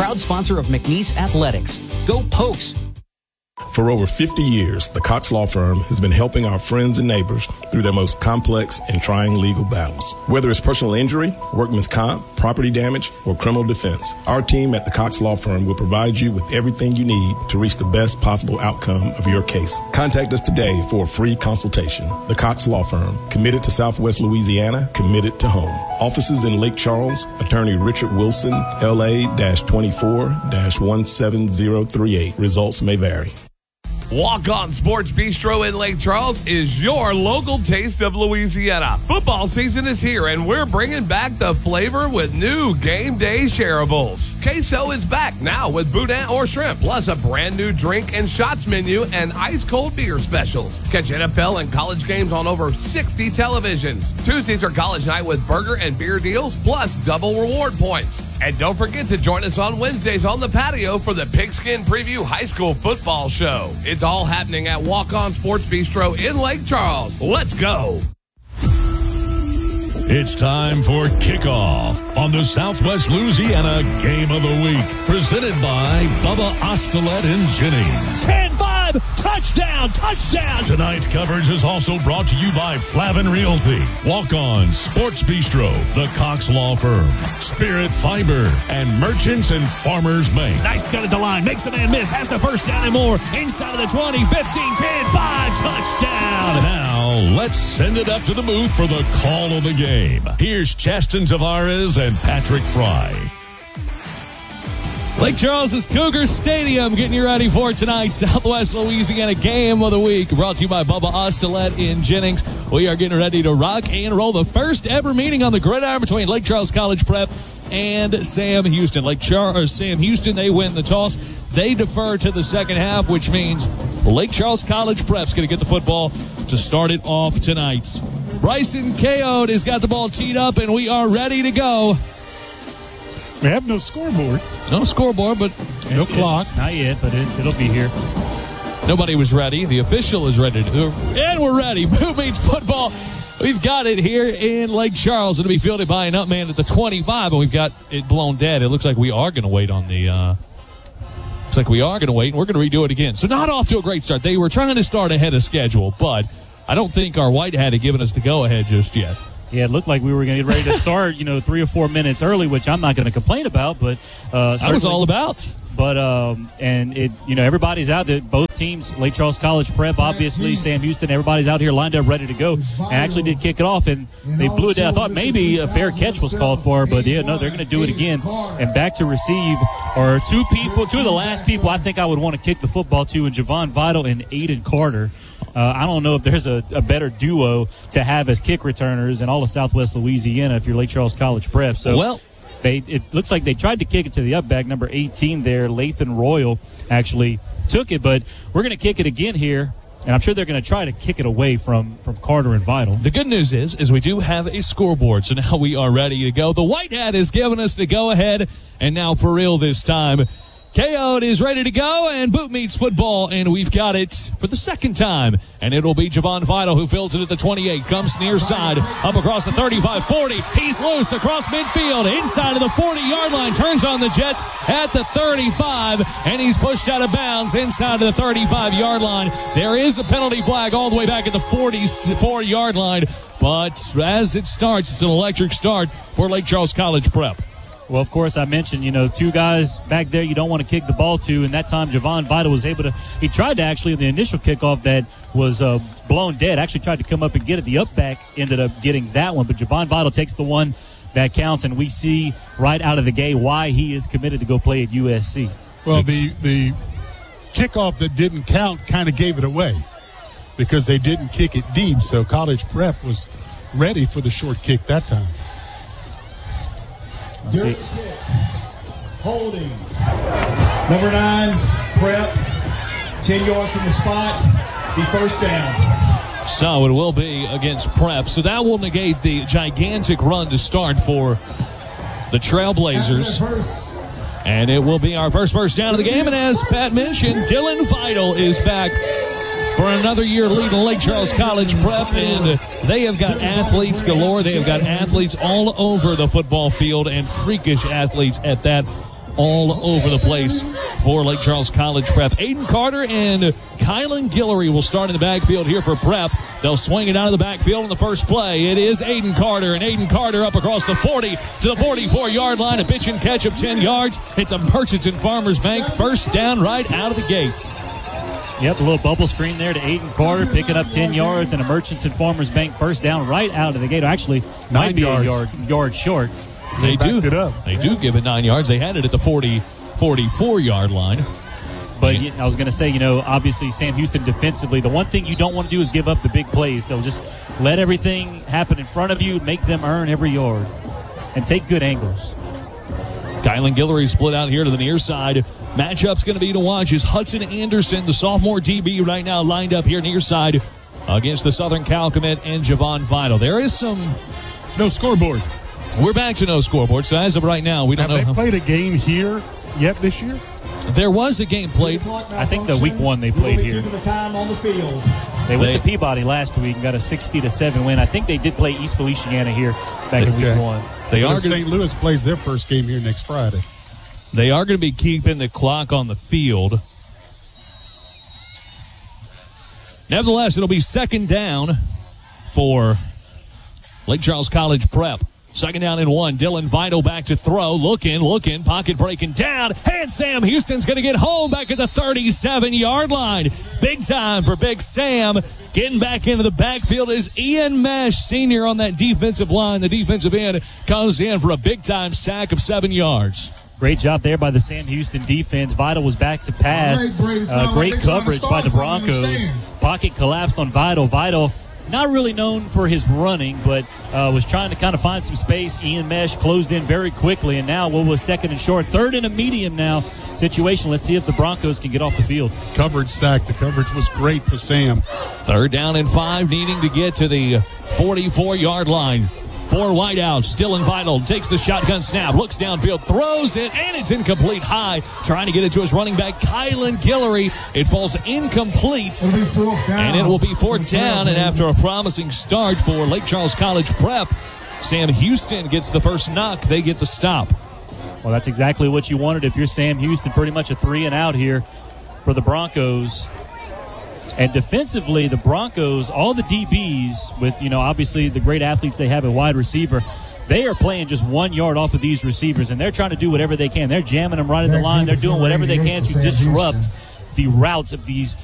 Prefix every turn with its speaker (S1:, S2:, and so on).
S1: proud sponsor of McNeese Athletics. Go Pokes!
S2: For over 50 years, the Cox Law Firm has been helping our friends and neighbors through their most complex and trying legal battles. Whether it's personal injury, workman's comp, property damage, or criminal defense, our team at the Cox Law Firm will provide you with everything you need to reach the best possible outcome of your case. Contact us today for a free consultation. The Cox Law Firm, committed to Southwest Louisiana, committed to home. Offices in Lake Charles, Attorney Richard Wilson, LA-24-17038. Results may vary.
S3: Walk On Sports Bistro in Lake Charles is your local taste of Louisiana. Football season is here, and we're bringing back the flavor with new game day shareables. Queso is back now with boudin or shrimp, plus a brand new drink and shots menu and ice-cold beer specials. Catch NFL and college games on over 60 televisions. Tuesdays are college night with burger and beer deals, plus double reward points. And don't forget to join us on Wednesdays on the patio for the Pigskin Preview High School Football Show. It's all happening at Walk On Sports Bistro in Lake Charles. Let's go.
S4: It's time for kickoff on the Southwest Louisiana Game of the Week, presented by Bubba Ostelet and Jennings.
S5: 10-5, touchdown.
S4: Tonight's coverage is also brought to you by Flavin Realty, Walk On Sports Bistro, the Cox Law Firm, Spirit Fiber, and Merchants and Farmers Bank.
S5: Nice cut at the line, makes the man miss, has the first down and more, inside of the 20, 15, 10, 5, touchdown.
S4: Now, let's send it up to the booth for the call of the game. Here's Chaston Tavares and Patrick Fry.
S5: Lake Charles' Cougar Stadium getting you ready for tonight's Southwest Louisiana Game of the Week, brought to you by Bubba Ostelet in Jennings. We are getting ready to rock and roll the first ever meeting on the gridiron between Lake Charles College Prep and Sam Houston. Sam Houston, they win the toss. They defer to the second half, which means Lake Charles College Prep's going to get the football to start it off tonight. Bryson Kaode has got the ball teed up, and we are ready to go.
S6: We have no scoreboard.
S5: No scoreboard, but
S6: no clock.
S7: Not yet, but it'll be here.
S5: Nobody was ready. The official is ready. And we're ready. Boot Meets Football. We've got it here in Lake Charles. It'll be fielded by an up man at the 25, and we've got it blown dead. It looks like we are going to wait on the looks like we are going to wait, and we're going to redo it again. So not off to a great start. They were trying to start ahead of schedule, but I don't think our white hat had given us the go-ahead just yet.
S7: Yeah, it looked like we were going to get ready to start, 3 or 4 minutes early, which I'm not going to complain about. But
S5: that was all about.
S7: But and it, everybody's out there. Both teams, Lake Charles College Prep, obviously, Sam Houston, everybody's out here lined up, ready to go. And actually did kick it off, and they blew it down. I thought maybe a fair catch was called for, but they're going to do it again. And back to receive are two of the last people I think I would want to kick the football to, and Javon Vital and Aiden Carter. I don't know if there's a better duo to have as kick returners in all of Southwest Louisiana if you're Lake Charles College Prep. So it looks like they tried to kick it to the up back, number 18 there. Lathan Royal actually took it, but we're going to kick it again here, and I'm sure they're going to try to kick it away from Carter and Vital.
S5: The good news is we do have a scoreboard, so now we are ready to go. The white hat has given us the go-ahead, and now for real this time. Kaode is ready to go, and Boot Meets Football, and we've got it for the second time. And it will be Javon Vital who fills it at the 28, comes near side, up across the 35-40. He's loose across midfield, inside of the 40-yard line, turns on the Jets at the 35, and he's pushed out of bounds inside of the 35-yard line. There is a penalty flag all the way back at the 44-yard line, but as it starts, it's an electric start for Lake Charles College Prep.
S7: Well, of course, I mentioned, two guys back there you don't want to kick the ball to, and that time Javon Vital was able to – he tried to actually in the initial kickoff that was blown dead, actually tried to come up and get it. The up back ended up getting that one, but Javon Vital takes the one that counts, and we see right out of the gate why he is committed to go play at USC.
S6: Well, the kickoff that didn't count kind of gave it away because they didn't kick it deep, so College Prep was ready for the short kick that time.
S8: Holding. Number 9, Prep. 10 yards from the spot. Be first down.
S5: So it will be against Prep. So that will negate the gigantic run to start for the Trailblazers. And it will be our first down of the game. And as Pat mentioned, Dylan Vital is back for another year leading Lake Charles College Prep, and they have got athletes galore. They have got athletes all over the football field, and freakish athletes at that. all over the place for Lake Charles College Prep. Aiden Carter and Kylan Guillory will start in the backfield here for Prep. They'll swing it out of the backfield in the first play. It is Aiden Carter, and Aiden Carter up across the 40 to the 44-yard line. A pitch and catch of 10 yards. It's a Merchants and Farmers Bank first down right out of the gates.
S7: Yep, a little bubble screen there to Aiden Carter, picking up 10 yards, and a Merchants and Farmers Bank first down right out of the gate. Actually, might be a yard short.
S5: They do give it 9 yards. They had it at the 44-yard line.
S7: But I was going to say, obviously Sam Houston defensively, the one thing you don't want to do is give up the big plays. They'll just let everything happen in front of you, make them earn every yard, and take good angles.
S5: Kylan Guillory split out here to the near side. Matchup's going to be to watch is Hudson Anderson, the sophomore DB, right now lined up here near side against the Southern Cal commit and Javon Vital. There is
S6: no scoreboard.
S5: We're back to no scoreboard. So as of right now, we don't know.
S6: Have they played a game here yet this year?
S5: There was a game played.
S7: I think the week one they played here. They went to Peabody last week and got a 60-7 win. I think they did play East Feliciana here back in week one.
S6: St. Louis plays their first game here next Friday.
S5: They are going to be keeping the clock on the field. Nevertheless, it'll be second down for Lake Charles College Prep. Second down and 1. Dylan Vital back to throw. Looking. Pocket breaking down. And Sam Houston's going to get home back at the 37-yard line. Big time for Big Sam. Getting back into the backfield is Ian Mesh, senior on that defensive line. The defensive end comes in for a big-time sack of 7 yards.
S7: Great job there by the Sam Houston defense. Vital was back to pass. Great coverage by the Broncos. Pocket collapsed on Vital. Vital, not really known for his running, but was trying to kind of find some space. Ian Mesh closed in very quickly, and now what was second and short, third and a medium now situation. Let's see if the Broncos can get off the field.
S6: Coverage sack. The coverage was great for Sam.
S5: Third down and 5, needing to get to the 44-yard line. 4 wideouts. Dylan Vital takes the shotgun snap, looks downfield, throws it, and it's incomplete high. Trying to get it to his running back, Kylan Guillory. It falls incomplete, and it will be fourth down. And after a promising start for Lake Charles College Prep, Sam Houston gets the first knock. They get the stop.
S7: Well, that's exactly what you wanted if you're Sam Houston. Pretty much a 3-and-out here for the Broncos. And defensively, the Broncos, all the DBs with, obviously the great athletes they have at wide receiver, they are playing just 1 yard off of these receivers, and they're trying to do whatever they can. They're jamming them right at the line. They're doing whatever they can to disrupt the routes of these